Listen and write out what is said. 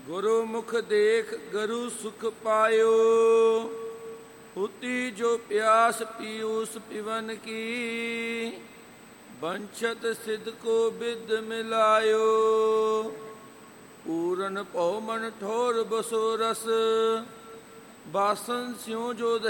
ਗੁਰੂ ਮੁਖ ਦੇਖ ਗਰੂ ਸੁਖ ਪਾਇਓ। ਹੁਤੀ ਜੋ ਪਿਆਸ ਪੀਊਸ ਪਿਵਨ ਕੀ, ਬੰਛਤ ਸਿਧ ਕੋ ਬਿਦ ਮਿਲਾਇਓ। ਪੂਰਨ ਭਉ ਮਨ ਠੋਰ ਬਸੋ ਰਸ, ਬਾਸਨ ਸਿਉ ਜੋ